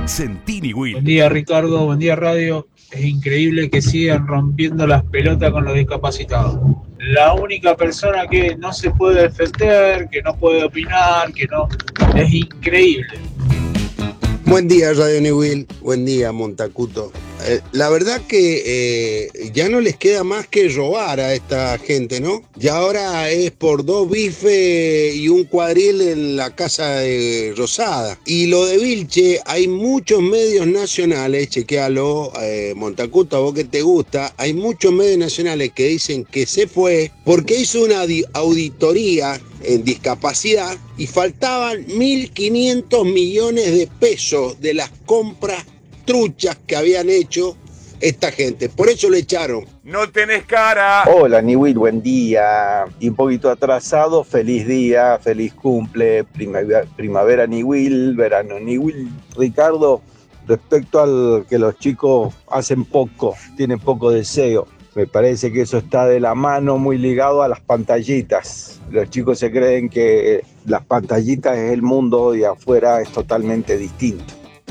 Sentí Niwil. Buen día, Ricardo, buen día, radio. Es increíble que sigan rompiendo las pelotas con los discapacitados. La única persona que no se puede defender, que no puede opinar, que no... Es increíble. Buen día, Radio Newell. Buen día, Montacuto. La verdad que ya no les queda más que robar a esta gente, ¿no? Ya ahora es por 2 bifes y un cuadril en la casa de Rosada. Y lo de Vilche, hay muchos medios nacionales, chequéalo, Montacuto, a vos que te gusta, hay muchos medios nacionales que dicen que se fue porque hizo una auditoría en discapacidad y faltaban 1.500 millones de pesos de las compras truchas que habían hecho esta gente. Por eso lo echaron. No tenés cara. Hola, Niwil, buen día. Y un poquito atrasado, feliz día, feliz cumple, primavera Niwil, verano Niwil. Ricardo, respecto al que los chicos hacen poco, tienen poco deseo, me parece que eso está de la mano, muy ligado a las pantallitas. Los chicos se creen que las pantallitas es el mundo y afuera es totalmente distinto.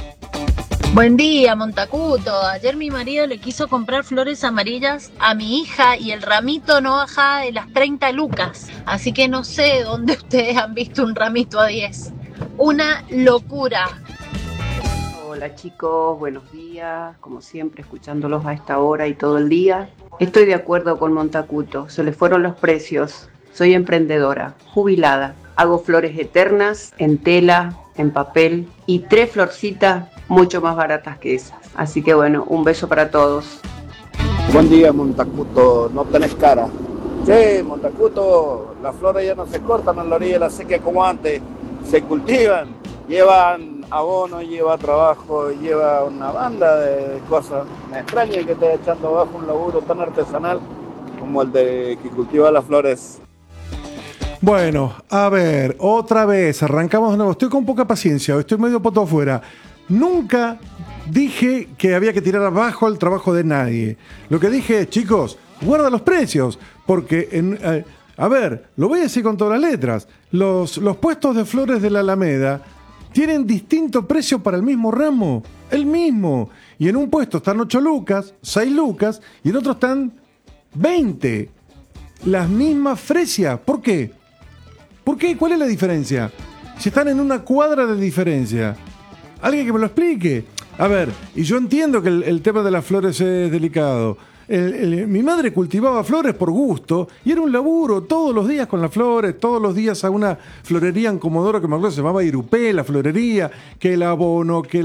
Buen día, Montacuto. Ayer mi marido le quiso comprar flores amarillas a mi hija y el ramito no baja de las 30 lucas. Así que no sé dónde ustedes han visto un ramito a 10. Una locura. Hola chicos, buenos días. Como siempre, escuchándolos a esta hora y todo el día. Estoy de acuerdo con Montacuto. Se le fueron los precios. Soy emprendedora, jubilada. Hago flores eternas en tela, en papel y 3 florcitas mucho más baratas que esas. Así que bueno, un beso para todos. Buen día, Montacuto, no tenés cara. Che, Montacuto, las flores ya no se cortan en la orilla de la sequía como antes, se cultivan, llevan abono, lleva trabajo, lleva una banda de cosas. Me extraña que esté echando abajo un laburo tan artesanal como el de que cultiva las flores. Bueno, a ver, otra vez, arrancamos de nuevo. Estoy con poca paciencia, estoy medio poto afuera. Nunca dije que había que tirar abajo el trabajo de nadie. Lo que dije es, chicos, guarda los precios, porque, a ver, lo voy a decir con todas las letras. Los puestos de flores de la Alameda tienen distinto precio para el mismo ramo, el mismo. Y en un puesto están 8 lucas, 6 lucas, y en otro están 20. Las mismas fresias. ¿Por qué? ¿Por qué? ¿Cuál es la diferencia? Si están en una cuadra de diferencia. Alguien que me lo explique. A ver, y yo entiendo que el tema de las flores es delicado. Mi madre cultivaba flores por gusto y era un laburo todos los días con las flores, todos los días a una florería en Comodoro que me acuerdo se llamaba Irupé, la florería, que el abono, que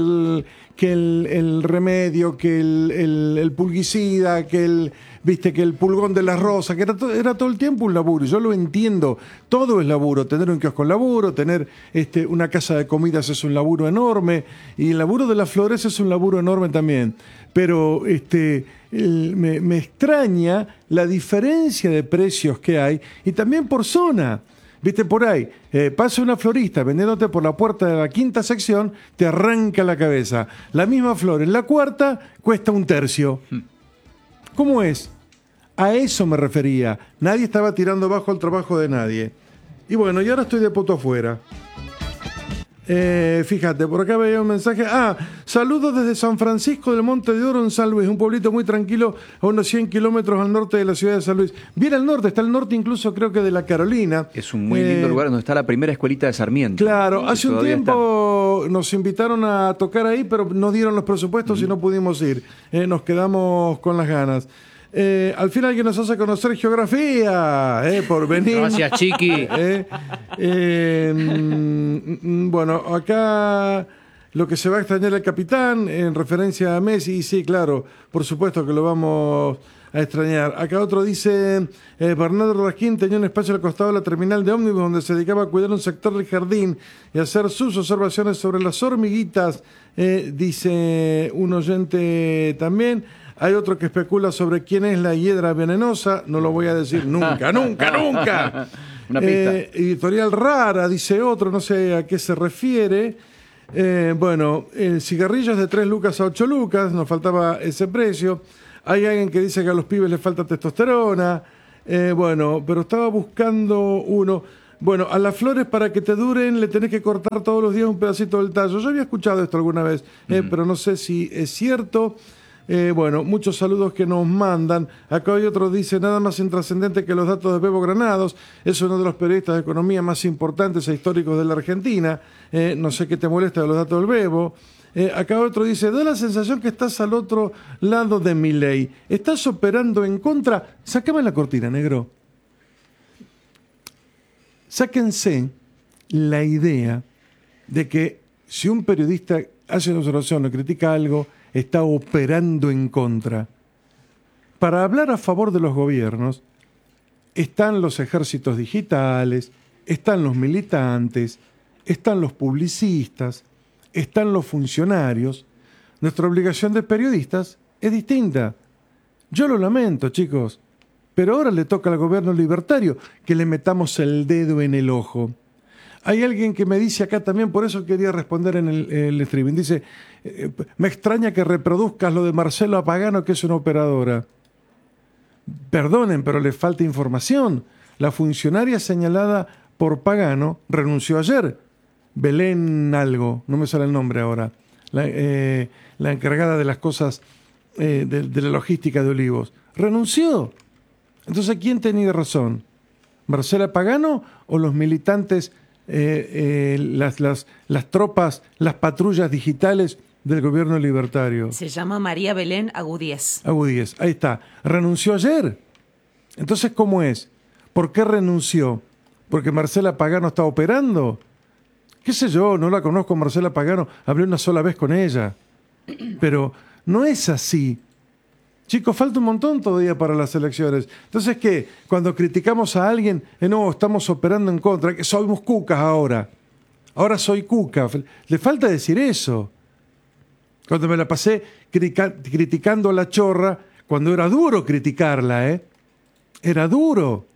el remedio, que el pulguicida, que el pulgón de las rosas, que era todo el tiempo un laburo. Y yo lo entiendo, todo es laburo. Tener un kiosco es laburo, tener una casa de comidas es un laburo enorme, y el laburo de las flores es un laburo enorme también. Pero me extraña la diferencia de precios que hay, y también por zona. Viste, por ahí, pasa una florista vendiéndote por la puerta de la 5ª sección, te arranca la cabeza. La misma flor en la 4ª cuesta 1/3. ¿Cómo es? A eso me refería. Nadie estaba tirando abajo el trabajo de nadie. Y bueno, y ahora estoy de poto afuera. Fíjate, por acá veía un mensaje. Saludos desde San Francisco del Monte de Oro en San Luis, un pueblito muy tranquilo a unos 100 kilómetros al norte de la ciudad de San Luis. Bien al norte, está al norte incluso creo que de la Carolina. Es un muy lindo lugar donde está la primera escuelita de Sarmiento. Claro, hace un tiempo nos invitaron a tocar ahí, pero no dieron los presupuestos y no pudimos ir. Nos quedamos con las ganas. Al final alguien nos hace conocer geografía, por venir. Gracias, Chiqui. Bueno, acá lo que se va a extrañar el capitán en referencia a Messi, y sí, claro, por supuesto que lo vamos a extrañar. Acá otro dice, Bernardo Rasquín tenía un espacio al costado de la terminal de ómnibus donde se dedicaba a cuidar un sector del jardín y hacer sus observaciones sobre las hormiguitas, dice un oyente también. Hay otro que especula sobre quién es la hiedra venenosa. No lo voy a decir nunca, nunca, nunca. Una pista. Editorial rara, dice otro, no sé a qué se refiere. Bueno, cigarrillos de 3 lucas a 8 lucas, nos faltaba ese precio. Hay alguien que dice que a los pibes les falta testosterona. Bueno, pero estaba buscando uno. Bueno, a las flores para que te duren le tenés que cortar todos los días un pedacito del tallo. Yo había escuchado esto alguna vez, pero no sé si es cierto. Bueno, muchos saludos que nos mandan. Acá hay otro, dice, nada más intrascendente que los datos de Bebo Granados. Es uno de los periodistas de economía más importantes e históricos de la Argentina. No sé qué te molesta de los datos del Bebo. Acá otro dice, da la sensación que estás al otro lado de Milei. Estás operando en contra. Sácame la cortina, negro. Sáquense la idea de que si un periodista hace una observación o critica algo, está operando en contra. Para hablar a favor de los gobiernos, están los ejércitos digitales, están los militantes, están los publicistas, están los funcionarios. Nuestra obligación de periodistas es distinta. Yo lo lamento, chicos, pero ahora le toca al gobierno libertario que le metamos el dedo en el ojo. Hay alguien que me dice acá también, por eso quería responder en el streaming, dice, me extraña que reproduzcas lo de Marcela Pagano, que es una operadora. Perdonen, pero le falta información. La funcionaria señalada por Pagano renunció ayer. Belén algo, no me sale el nombre ahora. La encargada de las cosas de la logística de Olivos. Renunció. Entonces, ¿quién tenía razón? ¿Marcela Pagano o los militantes, las tropas, las patrullas digitales del gobierno libertario? Se llama María Belén Agudíez. Agudíez, ahí está. Renunció ayer. Entonces, ¿cómo es? ¿Por qué renunció? ¿Porque Marcela Pagano está operando? ¿Qué sé yo? No la conozco, Marcela Pagano. Hablé una sola vez con ella. Pero no es así. Chicos, falta un montón todavía para las elecciones. Entonces, ¿qué? Cuando criticamos a alguien, no, estamos operando en contra, que somos cucas ahora. Ahora soy cuca. Le falta decir eso. Cuando me la pasé criticando a la Chorra, cuando era duro criticarla, Era duro.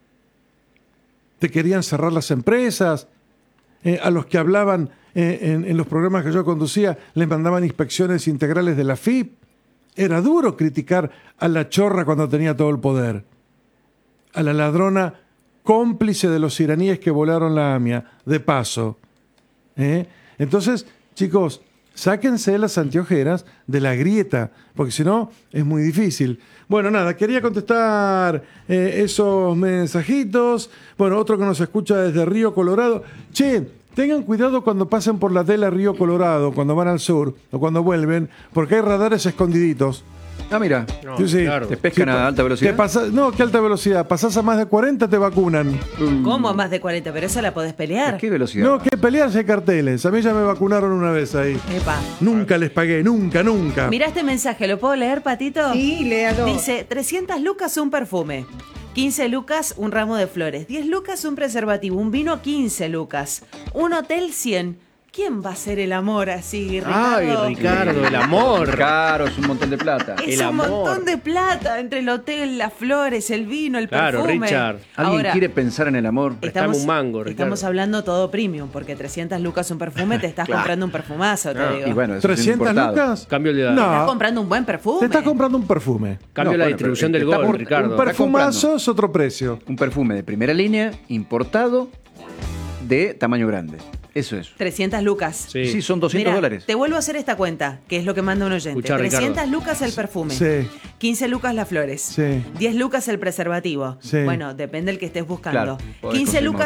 Te querían cerrar las empresas. A los que hablaban en los programas que yo conducía, les mandaban inspecciones integrales de la FIP. Era duro criticar a la Chorra cuando tenía todo el poder. A la ladrona cómplice de los iraníes que volaron la AMIA, de paso. Entonces, chicos, sáquense las anteojeras de la grieta, porque si no, es muy difícil. Bueno, nada, quería contestar esos mensajitos. Bueno, otro que nos escucha desde Río Colorado. Che, tengan cuidado cuando pasen por la Dela Río Colorado, cuando van al sur o cuando vuelven, porque hay radares escondiditos. Ah, mira. No, sí. Claro. ¿Te pescan a alta velocidad? ¿Qué alta velocidad? Pasás a más de 40, te vacunan. ¿Cómo a más de 40? Pero esa la podés pelear. ¿Qué velocidad? No, que pelear si hay carteles. A mí ya me vacunaron una vez ahí. Epa. Nunca les pagué, nunca. Mirá este mensaje, ¿lo puedo leer, Patito? Sí, léalo. Dice, 300 lucas un perfume, 15 lucas un ramo de flores, 10 lucas un preservativo, un vino 15 lucas, un hotel 100. ¿Quién va a hacer el amor así, Ricardo? Ay, Ricardo, el amor. Claro, es un montón de plata. Es el un amor. montón de plata entre el hotel, las flores, el vino, el Claro, perfume. Richard. ¿Alguien Ahora, quiere pensar en el amor? Prestame un mango, Ricardo. Estamos hablando todo premium, porque 300 lucas un perfume, te estás comprando un perfumazo, te digo. Y bueno, eso es 300 importado. lucas. Cambio de edad. No. Estás comprando un buen perfume. Te estás comprando un perfume. Cambio No, la bueno, distribución pero del está gol, por- Ricardo. Un perfumazo es otro precio. Un perfume de primera línea, importado, de tamaño grande. Eso es. 300 lucas. Sí, son 200 Mira, dólares. te vuelvo a hacer esta cuenta, que es lo que manda un oyente. Escuchá, 300 Ricardo. lucas el perfume. Sí. 15 lucas las flores. Sí. 10 lucas el preservativo. Sí. Bueno, depende del que estés buscando. Claro, podés 15 confirmar.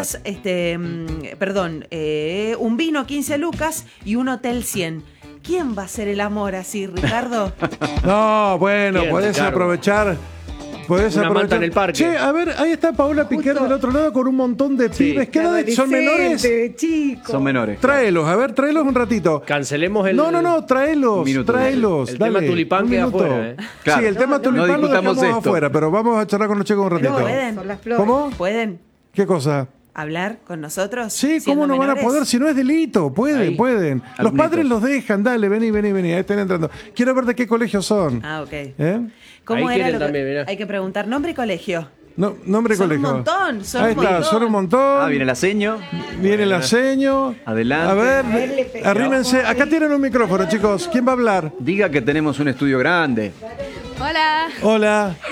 lucas, un vino 15 lucas y un hotel 100. ¿Quién va a hacer el amor así, Ricardo? No, bueno, Bien, podés Ricardo. aprovechar. Podés Una aprovechar. manta en el parque. Che, a ver, ahí está Paola Piquer del otro lado con un montón de Sí. pibes. ¿Qué edad son menores? Chicos. Son menores. Tráelos, a ver, tráelos un ratito. Cancelemos el... No, tráelos, Un minuto. tráelos. El dale, tema tulipán un queda minuto. afuera, Claro. Sí, el tema No tulipán lo discutamos dejamos esto. afuera, pero vamos a charlar con los chicos un ratito. ¿Pueden? Son las flores. ¿Cómo? ¿Pueden ¿Qué cosa? hablar con nosotros? Sí, siendo ¿cómo no van a menores? poder si no es delito? Pueden, Ahí. pueden. Los Algunitos. padres los dejan, dale, vení, ahí están entrando. Quiero ver de qué colegio son. Ah, ok. Ahí ¿Cómo era quieren lo que... también, mirá. Hay que preguntar nombre y colegio. No, nombre Son un colegio. montón, son ahí un está, montón. son un montón. Ah, viene el aceño. Viene el aceño. Adelante. A ver, le pegó. arrímense. Acá tienen un micrófono, chicos. ¿Quién va a hablar? Diga que tenemos un estudio grande. Hola. Hola.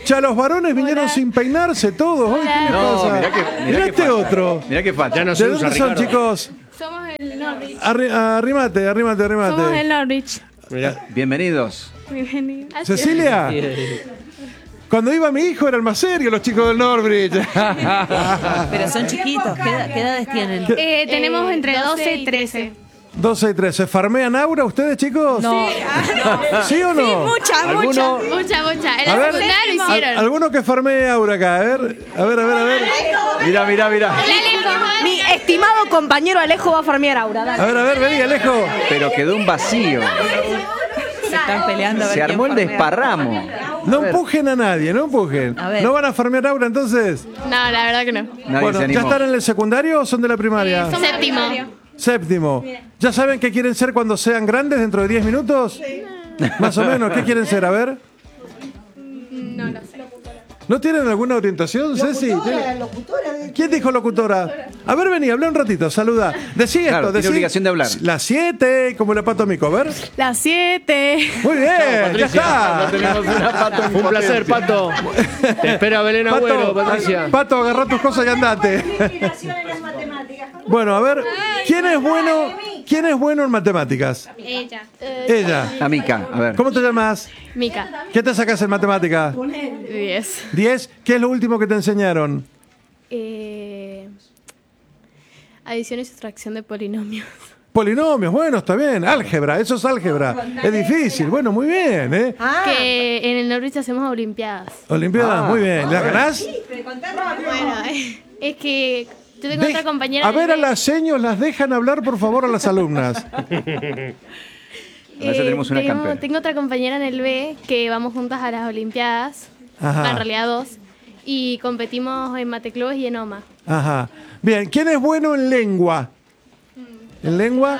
Ya los varones vinieron sin peinarse todos. Hoy, ¿qué les No, pasa? Mirá qué este falta. otro. Mirá qué falta. Ya no ¿De se dónde usa, son, Ricardo. chicos? Somos el Norwich. Arrímate. Somos el Norwich. Mirá. Bienvenidos. Bienvenido. Cecilia, cuando iba mi hijo eran más serios los chicos del Norwich. Pero son chiquitos. ¿Qué edades tienen? Tenemos entre 12 y 13. 12 y 13. ¿Farmean aura ustedes, chicos? No. ¿Sí o no? Mucha. En A la ver, secundaria lo hicieron. alguno que farmee aura acá, a ver. Mirá. Mi estimado compañero Alejo va a farmear aura. Dale. A ver, vení, Alejo. Pero quedó un vacío. Se están peleando a ver Se quién armó el farmea. desparramo. No empujen a nadie, no empujen. A ver. ¿No van a farmear aura entonces? No, la verdad que no. Nadie Bueno, se ¿ya animó. están en el secundario o son de la primaria? Séptimo. Séptimo. ¿Ya saben qué quieren ser cuando sean grandes dentro de 10 minutos? Más o menos, ¿qué quieren ser? A ver. No lo sé. ¿No tienen alguna orientación, Ceci? ¿Quién dijo locutora? A ver, vení, habla un ratito, saluda. Decí esto, Claro, tiene decí. obligación de hablar. Las 7, como la pato mico, a ver. Las 7. Muy bien, ya está. Un placer, Pato. Te espera Belén Agüero, Patricia. Pato, agarrá tus cosas y andate. Bueno, a ver, ¿quién es bueno en matemáticas? Ella. Ella. Amica, a ver. ¿Cómo te llamas? Mica. ¿Qué te sacas en matemática? 10. 10. ¿Qué es lo último que te enseñaron? Adición y sustracción de polinomios. Polinomios, bueno, está bien. Álgebra, eso es álgebra. Es difícil, bueno, muy bien, ¿eh? Que en el Norwich hacemos olimpiadas. Olimpiadas, muy bien. ¿La ganás? Bueno, es que yo tengo otra compañera. A en el ver, a B. las seños, las dejan hablar, por favor, a las alumnas. A ver si tenemos una campeona. Tengo otra compañera en el B que vamos juntas a las olimpiadas. Ajá. En realidad 2. Y competimos en mateclubes y en OMA. Ajá. Bien, ¿quién es bueno en lengua? ¿En lengua?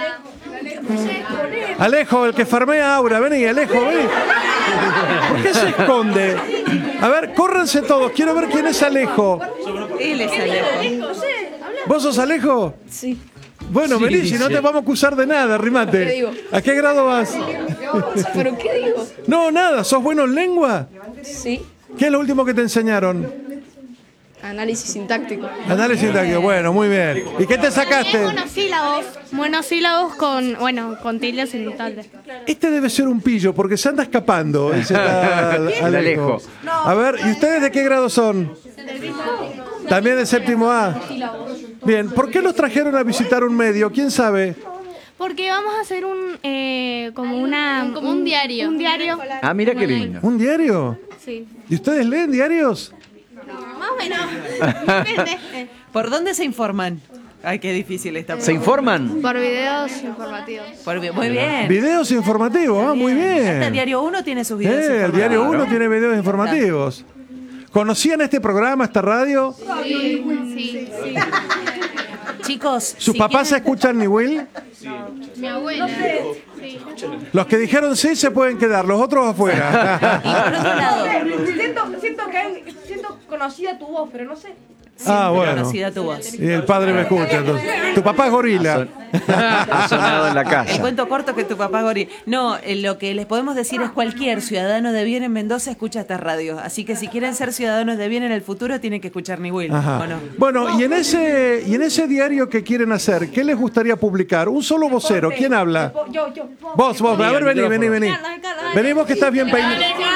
Alejo, el que farmea aura. Vení, Alejo, vení. ¿Por qué se esconde? A ver, córranse todos. Quiero ver quién es Alejo. Él es Alejo. ¿Vos sos Alejo? Sí. Bueno, Sí, vení, si dice. no te vamos a acusar de nada, rimate. ¿Qué digo? ¿A qué grado vas? ¿Pero qué digo? No, nada. ¿Sos bueno en lengua? Sí. ¿Qué es lo último que te enseñaron? Análisis sintáctico. Análisis sintáctico. Bueno, muy bien. ¿Y qué te sacaste? Monosílabos con tildes y tildes. Este debe ser un pillo porque se anda escapando. Ese tal El Alejo. A ver, ¿y ustedes de qué grado son? También de séptimo A. Bien, ¿por qué los trajeron a visitar un medio? ¿Quién sabe? Porque vamos a hacer como un diario. Un diario. Ah, mira qué lindo. ¿Un diario? Sí. ¿Y ustedes leen diarios? Más o menos. Depende. ¿Por dónde se informan? Ay, qué difícil está. ¿Se informan? Por videos informativos. Muy bien. Videos informativos, ah, muy Hasta bien. Diario 1 tiene sus videos. El informativos. Diario 1 tiene videos informativos. ¿Conocían este programa, esta radio? Sí. Chicos, ¿Sus si papás quieren- escuchan Ni Will? Mi abuela. Sí. Los que dijeron sí se pueden quedar, los otros afuera. Y por otro lado, Siento conocida tu voz, pero no sé. Ah, bueno. conocida tu voz. Y el padre me escucha, entonces. Tu papá es gorila. Ha sonado en la El casa. cuento corto que tu papá es gorila. No, lo que les podemos decir es cualquier ciudadano de bien en Mendoza escucha estas radios. Así que si quieren ser ciudadanos de bien en el futuro, tienen que escuchar Ni Will. Ajá. ¿O no? Bueno, y en ese diario que quieren hacer, ¿qué les gustaría publicar? Un solo vocero, ¿quién habla? Yo. Vos, a ver, vení. Vení vos que estás bien peinado.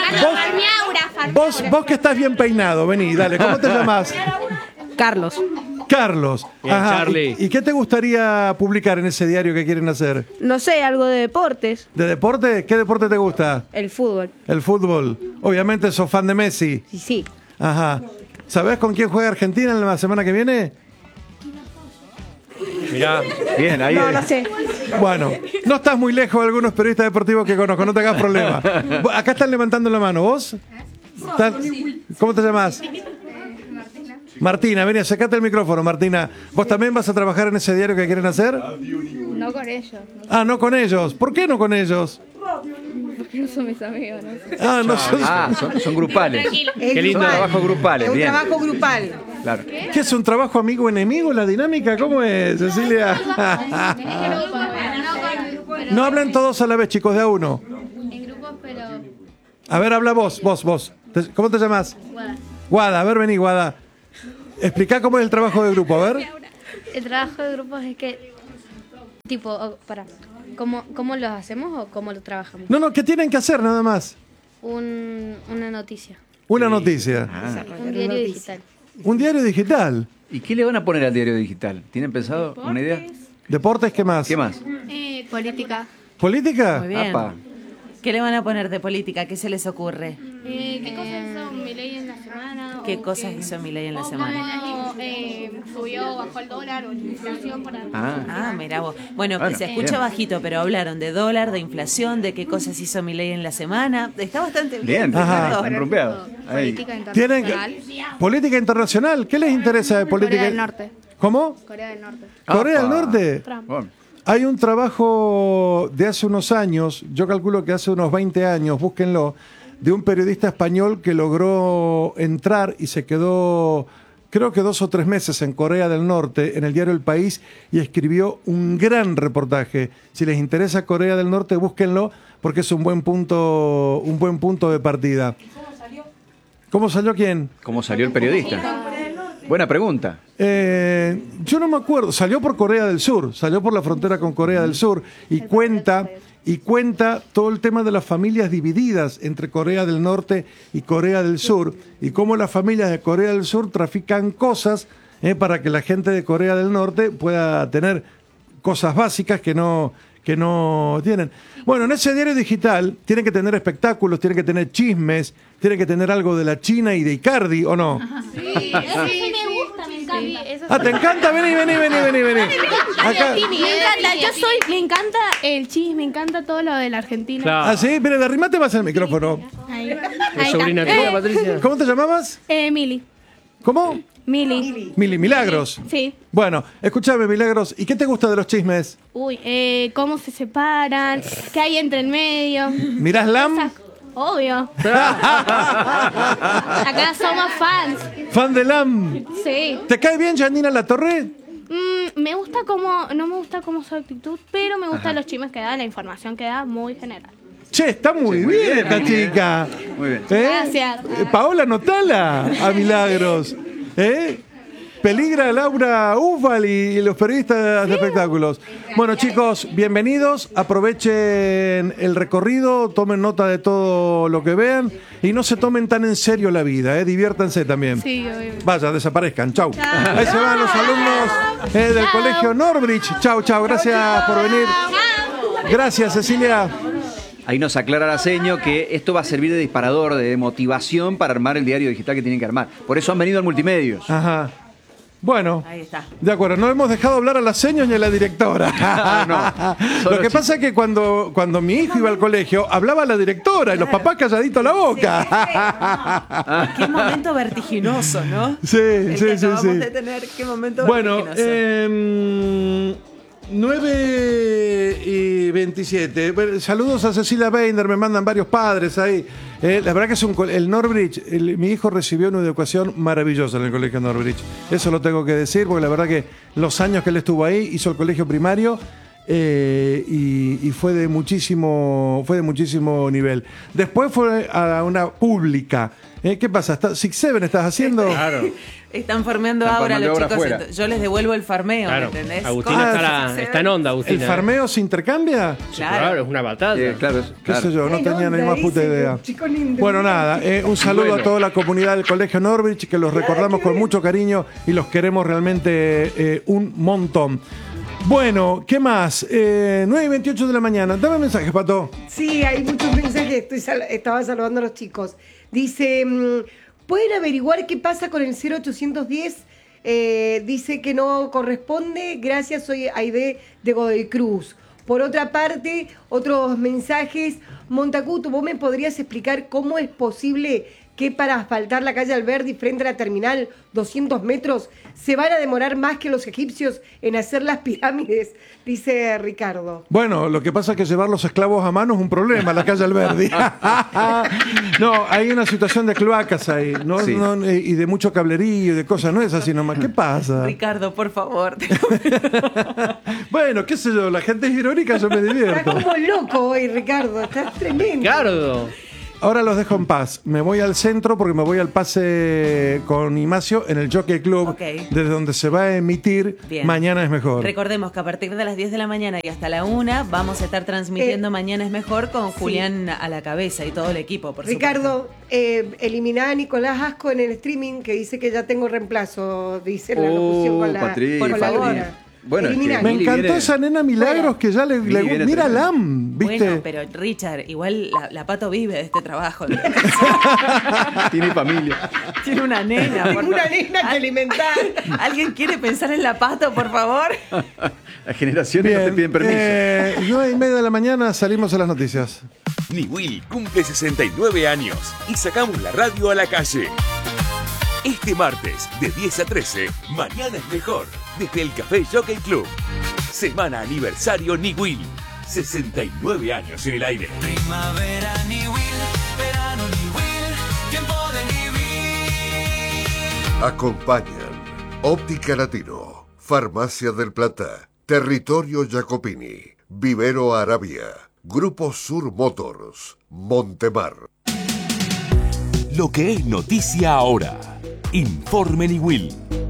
Vos que estás bien peinado, vení, dale, ¿cómo te llamas? Carlos. Carlos. Bien, Ajá. Charlie. ¿Y qué te gustaría publicar en ese diario que quieren hacer? No sé, algo de deportes. ¿De deporte? ¿Qué deporte te gusta? El fútbol. El fútbol. Obviamente sos fan de Messi. Sí. Ajá. ¿Sabés con quién juega Argentina en la semana que viene? Mirá. Bien, ahí. No sé. Bueno, no estás muy lejos de algunos periodistas deportivos que conozco, no te hagas problema. Acá están levantando la mano, ¿vos? ¿Cómo te llamas? Martina, vení, sacate el micrófono, Martina. ¿Vos también vas a trabajar en ese diario que quieren hacer? No con ellos. Ah, no con ellos. ¿Por qué no con ellos? Porque no son mis amigos, no sé. Ah, no son... Ah, son grupales. Tranquilo. Qué lindo trabajo grupales. Bien. grupal. Claro. ¿Qué es un trabajo amigo-enemigo la dinámica? ¿Cómo es, Cecilia? No hablen todos a la vez, chicos, de a uno. En grupos, pero A ver, habla vos. ¿Cómo te llamas? Guada. Guada, a ver, vení, Guada. Explica cómo es el trabajo de grupo, a ver. El trabajo de grupos es que, ¿cómo lo hacemos o cómo lo trabajamos? No, ¿qué tienen que hacer nada más? Una noticia. Una noticia. Un diario digital. Un diario digital. ¿Y qué le van a poner al diario digital? ¿Tienen pensado una idea? ¿Deportes? ¿Qué más? ¿Qué más? Política. ¿Política? Muy bien. Apa. ¿Qué le van a poner de política? ¿Qué se les ocurre? ¿Qué cosas hizo Milei en la semana? ¿Qué cosas hizo Milei en la semana? Subió o bajó el dólar o la inflación para... Mirá vos. Bueno, Bueno, se escucha bien. bajito, pero hablaron de dólar, de inflación, de qué cosas hizo Milei en la semana. Está bastante bien. Bien, Ajá. bien rumpeado. Ahí. Política ¿Tienen internacional. política internacional? ¿Qué les interesa de política? Corea del Norte. ¿Cómo? Corea del Norte. ¿Corea del Apa. Norte? Bueno. Hay un trabajo de hace unos años, yo calculo que hace unos 20 años, búsquenlo, de un periodista español que logró entrar y se quedó, creo que 2 o 3 meses en Corea del Norte, en el diario El País, y escribió un gran reportaje. Si les interesa Corea del Norte, búsquenlo, porque es un buen punto de partida. ¿Cómo salió quién? ¿Cómo salió el periodista? Buena pregunta. Yo no me acuerdo, salió por Corea del Sur, salió por la frontera con Corea del Sur y cuenta todo el tema de las familias divididas entre Corea del Norte y Corea del Sur y cómo las familias de Corea del Sur trafican cosas para que la gente de Corea del Norte pueda tener cosas básicas que no tienen. Bueno, en ese diario digital tienen que tener espectáculos, tienen que tener chismes, tienen que tener algo de la China y de Icardi, ¿o no? Sí, eso sí me gusta, me encanta. ¿Te encanta? Vení. Acá. Me encanta el chisme, me encanta todo lo de la Argentina. Claro. ¿Ah, sí? Mire, arrimate más el micrófono. Ahí. ¿Es sobrina tuya, Patricia? ¿Cómo te llamabas? Mili. ¿Cómo? Mili. Milagros. Sí. Bueno, escúchame, Milagros. ¿Y qué te gusta de los chismes? Uy, cómo se separan, qué hay entre el medio. ¿Mirás LAM? Obvio. Acá somos fans. ¿Fan de LAM? Sí. ¿Te cae bien Janina Latorre? No me gusta como su actitud, pero me gustan los chismes que da, la información que da, muy general. Che, está muy muy bien bien, esta chica. Muy bien. Gracias. Paola, notala a Milagros. Peligra Laura Ufal y los periodistas de espectáculos. Bueno, chicos, bienvenidos. Aprovechen el recorrido, tomen nota de todo lo que vean y no se tomen tan en serio la vida, diviértanse también. Sí, obviamente. Vaya, desaparezcan. Chau. Ahí se van los alumnos del Colegio Norbridge. Chau. Gracias por venir. Gracias, Cecilia. Ahí nos aclara la seño que esto va a servir de disparador, de motivación para armar el diario digital que tienen que armar. Por eso han venido al Multimedios. Ajá. Bueno, Ahí está. de acuerdo, no hemos dejado hablar a las señas ni a la directora. No, Lo que pasa es que cuando mi hijo iba al colegio, hablaba a la directora y los papás calladitos la boca. Qué momento vertiginoso, ¿no? Sí, El que sí. acabamos de tener, qué momento Bueno, vertiginoso. 9:27. Bueno, saludos a Cecilia Beinder, me mandan varios padres ahí. La verdad que es el Norbridge, mi hijo recibió una educación maravillosa en el colegio Norbridge. Eso lo tengo que decir, porque la verdad que los años que él estuvo ahí, hizo el colegio primario y fue de muchísimo nivel. Después fue a una pública. ¿Qué pasa? ¿Six Seven estás haciendo? Claro. Están farmeando Están ahora farmeando los ahora chicos. afuera. Entonces, yo les devuelvo el farmeo, Claro. ¿me entendés? Agustina está en onda, Agustina. ¿El farmeo se intercambia? Claro, es una batalla. Claro, ¿Qué sé yo? No tenía ni más puta idea. Chico lindo. Bueno, nada, un saludo a toda la comunidad del Colegio Norbridge, que los recordamos con mucho cariño y los queremos realmente un montón. Bueno, ¿qué más? 9:28 de la mañana. Dame mensajes, Pato. Sí, hay muchos mensajes. Estaba saludando a los chicos. Dice, ¿pueden averiguar qué pasa con el 0810? Dice que no corresponde. Gracias, soy Aide de Godoy Cruz. Por otra parte, otros mensajes. Montacuto, ¿vos me podrías explicar cómo es posible que para asfaltar la calle Alberdi frente a la terminal, 200 metros, se van a demorar más que los egipcios en hacer las pirámides? Dice Ricardo. Bueno, lo que pasa es que llevar los esclavos a mano es un problema, la calle Alberdi. No, hay una situación de cloacas ahí, ¿no? Sí. Y de mucho cablerío y de cosas, no es así nomás. ¿Qué pasa? Ricardo, por favor. Bueno, qué sé yo, la gente es irónica, yo me Está divierto. como loco hoy, Ricardo. Está tremendo. Ricardo. Ahora los dejo en paz. Me voy al centro porque me voy al pase con Imacio en el Jockey Club, Ok. desde donde se va a emitir Bien. Mañana es Mejor. Recordemos que a partir de las 10 de la mañana y hasta la 1 vamos a estar transmitiendo Mañana es Mejor con Julián a la cabeza y todo el equipo, por Ricardo, eliminá a Nicolás Asco en el streaming, que dice que ya tengo reemplazo, dice la locución con la, Patricia, con la Patricia. luna. Bueno, Eliminá. Me Mili encantó viene- esa nena Milagros que ya le Mili viene mira tremenda. Lam, ¿viste? Bueno, pero Richard, igual la Pato vive de este trabajo. Tiene familia. Tiene una nena. Tengo una nena que alimentar. ¿Alguien quiere pensar en la Pato, por favor? Las generaciones no te piden permiso. 9:30 de la mañana salimos a las noticias. Niwil cumple 69 años y sacamos la radio a la calle. Este martes, de 10 a 13, Mañana es Mejor, desde el Café Jockey Club. Semana aniversario Niwil. 69 años en el aire. Primavera Niwil, verano Niwil, tiempo de Niwil. Acompañan Óptica Latino, Farmacia del Plata, Territorio Jacopini, Vivero Arabia, Grupo Sur Motors, Montemar. Lo que es noticia ahora. Informe Niwil.